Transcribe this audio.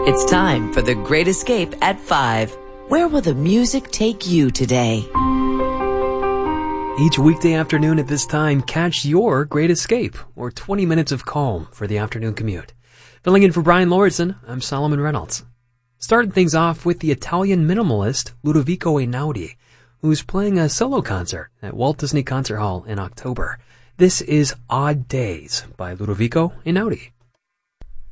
It's time for The Great Escape at 5. Where will the music take you today? Each weekday afternoon at this time, catch your Great Escape, or 20 minutes of calm for the afternoon commute. Filling in for Brian Lordson, I'm Solomon Reynolds. Starting things off with the Italian minimalist Ludovico Einaudi, who's playing a solo concert at Walt Disney Concert Hall in October. This is Odd Days by Ludovico Einaudi.